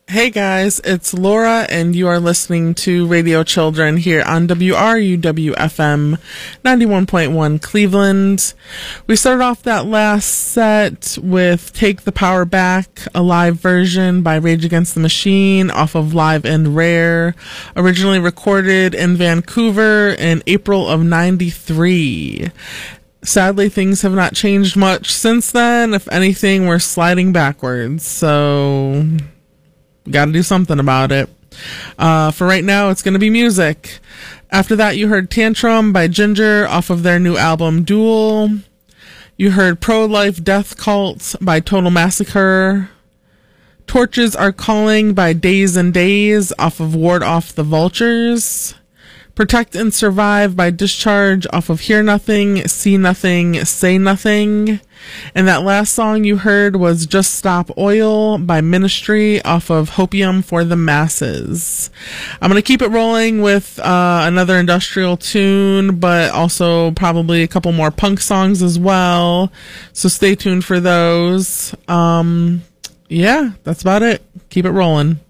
Hey guys, it's Laura and you are listening to Radio Children here on WRUW-FM 91.1 Cleveland. We started off that last set with Take the Power Back, a live version by Rage Against the Machine off of Live and Rare, originally recorded in Vancouver in April of '93. Sadly, things have not changed much since then. If anything, we're sliding backwards, so gotta do something about it. For right now, it's gonna be music. After that, you heard Tantrum by Ginger off of their new album Duel. You heard Pro-Life Death Cult by Total Massacre. Torches Are Calling by Days and Days off of Ward Off the Vultures. Protect and Survive by Discharge off of Hear Nothing, See Nothing, Say Nothing. And that last song you heard was Just Stop Oil by Ministry off of Hopium for the Masses. I'm going to keep it rolling with another industrial tune, but also probably a couple more punk songs as well. So stay tuned for those. Yeah, that's about it. Keep it rolling.